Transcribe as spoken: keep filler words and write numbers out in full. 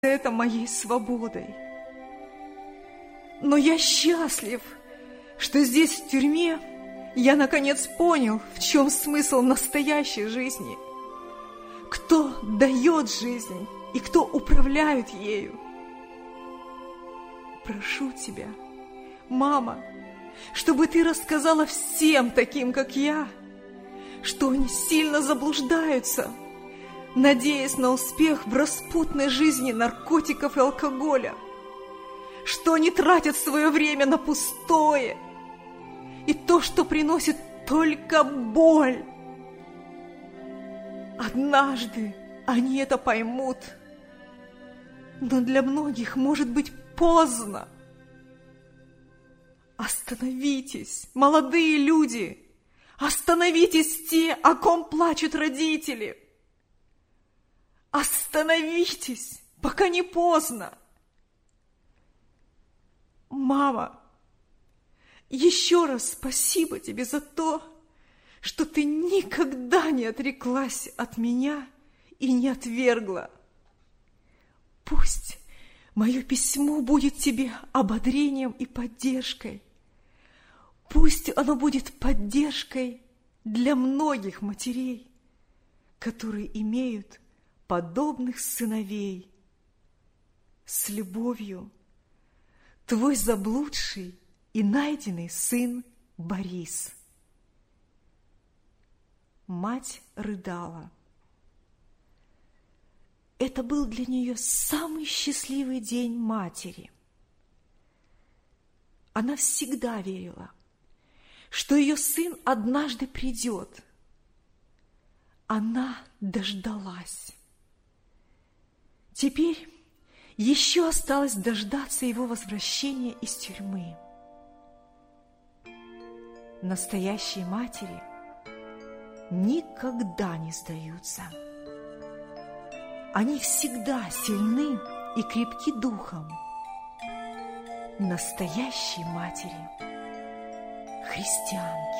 это моей свободой. Но я счастлив, что здесь, в тюрьме, я наконец понял, в чем смысл настоящей жизни. Кто дает жизнь и кто управляет ею. Прошу тебя, мама, чтобы ты рассказала всем таким, как я, что они сильно заблуждаются, надеясь на успех в распутной жизни наркотиков и алкоголя, что они тратят свое время на пустое и то, что приносит только боль. Однажды они это поймут, но для многих может быть поздно. Остановитесь, молодые люди, остановитесь те, о ком плачут родители. Остановитесь, пока не поздно. Мама, еще раз спасибо тебе за то, что ты никогда не отреклась от меня и не отвергла. Пусть мое письмо будет тебе ободрением и поддержкой. Пусть оно будет поддержкой для многих матерей, которые имеют подобных сыновей. С любовью, твой заблудший и найденный сын Борис. Мать рыдала. Это был для нее самый счастливый день матери. Она всегда верила, что ее сын однажды придет. Она дождалась. Теперь еще осталось дождаться его возвращения из тюрьмы. Настоящие матери никогда не сдаются. Они всегда сильны и крепки духом. Настоящие матери, христианки.